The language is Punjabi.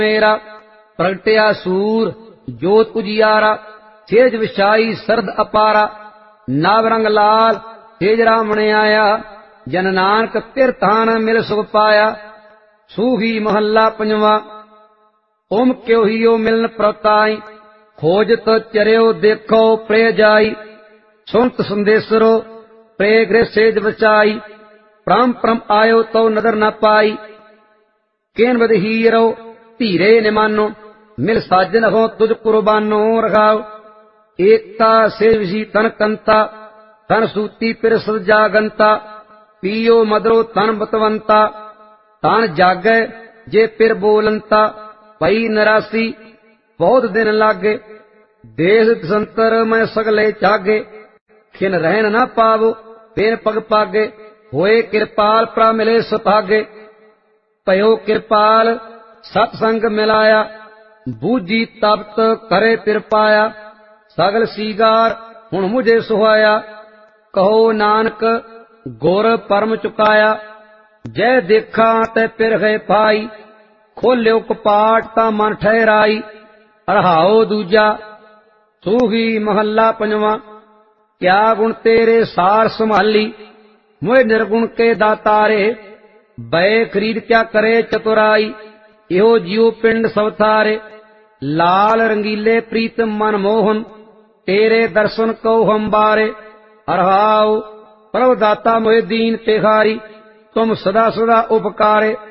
ਮੇਰਾ ਪ੍ਰਗਟਿਆ ਸੂਰ ਜੋਤ ਉਜਿਆਰਾ ਸੇਜ ਵਿਛਾਈ ਸਰਦ ਅਪਾਰਾ ਨਵ ਰੰਗ ਲਾਲ ਤੇਜ ਰਾਮਣ ਆਇਆ ਜਨ ਨਾਨਕ ਤਿਰਥਾਨ ਮਿਲ ਸੁਖ ਪਾਇਆ ਸੂਹੀ ਮਹੱਲਾ ਪੰਜਵਾਂ ਓਮ ਕਿਉ ਹੀਓ ਮਿਲਨ ਪ੍ਰਤਾਈ ਖੋਜਤ ਚਰਿਓ ਦੇਖੋ ਪ੍ਰੇ ਜਾਈ ਸੁਨਤ ਸੰਦੇਸਰੋ ਪ੍ਰੇ ਗ੍ਰਹਿ ਸੇਜ ਬਚਾਈ ਪ੍ਰਮ ਪ੍ਰਮ ਆਇਓ ਤੋ ਨਦਰ ਨ ਪਾਈ ਕੇਨ ਬਦ ਹੀਰੋ ਧੀਰੇ ਨਿਮਾਨੋ ਮਿਲ ਸਾਜਨ ਹੋ ਤੁਝ ਕੁਰਬਾਨੋ ਰਖਾਓ ਏਕਤਾ ਸੇਵਸੀ ਤਨ ਕੰਤਾ ਤਨ ਸੂਤੀ ਪਿਰ ਸਜਾਗੰਤਾ ਪੀਓ ਮਦਰੋ ਤਨ ਬਤਵੰਤਾ ਤਨ ਜਾਗੈ ਜੇ ਪਿਰ ਬੋਲੰਤਾ ਪਈ ਨਰਾਸੀ ਬਹੁਤ ਦਿਨ ਲਾਗੇ ਦੇਸ ਦਸੰਤਰ ਮੈਂ ਸਗਲੇ ਚਾਗੇ ਖਿਨ ਰਹਿਣ ਨਾ ਪਾਵੋ ਬਿਨ ਪਗ ਪਾਗੇ ਹੋਏ ਕਿਰਪਾਲ ਪ੍ਰਾ ਮਿਲੇ ਸੁਭਾਗੇ ਭਇਓ ਕਿਰਪਾਲ ਸਤ ਸੰਗ ਮਿਲਾਇਆ ਬੂਝੀ ਤਪਤ ਕਰੇ ਤਿਰ ਪਾਇਆ ਸਗਲ ਸੀਗਾਰ ਹੁਣ ਮੁਝੇ ਸੁਹਾਇਆ ਕਹੋ ਨਾਨਕ ਗੁਰ ਪਰਮ ਚੁਕਾਇਆ ਜੈ ਦੇਖਾਂ ਤੇ ਪਿਰ ਗਏ ਪਾਈ ਖੋਲਿਓ ਕਪਾਟ ਤਾਂ ਮਨ ਠਹਿਰਾਈ ਰਹਾਓ ਦੂਜਾ ਸੂਹੀ ਮਹੱਲਾ ਪੰਜਵਾਂ ਕਿਆ ਗੁਣ ਤੇਰੇ ਸਾਰ ਸੰਭਾਲੀ ਮੋਹਿ ਨਿਰਗੁਣ ਕੇ ਦਾਤਾਰੇ ਬੈ ਖਰੀਦ ਕਿਆ ਕਰੇ ਚਤੁਰਾਈ ਇਹੋ ਜਿਉ ਪਿੰਡ ਸਵਥਾਰੇ ਲਾਲ ਰੰਗੀਲੇ ਪ੍ਰੀਤ ਮਨ ਮੋਹਨ ਤੇਰੇ ਦਰਸ਼ਨ ਕਉ ਹੰਬਾਰੇ ਰਹਾਉ ਪ੍ਰਭ ਦਾਤਾ ਮੋਹਿ ਦੀਨ ਤਿਹਾਰੀ ਤੁਮ ਸਦਾ ਸਦਾ ਉਪਕਾਰੇ